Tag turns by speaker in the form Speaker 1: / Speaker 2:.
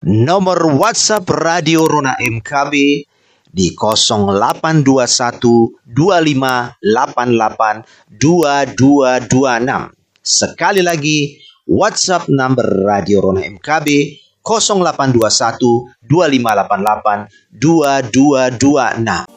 Speaker 1: Nomor WhatsApp Radio Rona MKB di 0821 2588 2226. Sekali lagi, WhatsApp number Radio Rona MKB 0821 2588 2226.